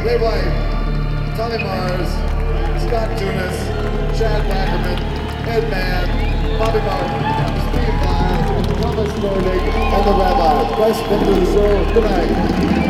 Dave White, Tommy Mars, Scott Tunis, Chad Wackerman, Ed Mann, Bobby Martin, Steve Lyle, Thomas Nordic, and the Rabbis. Best friend of the show. Good night.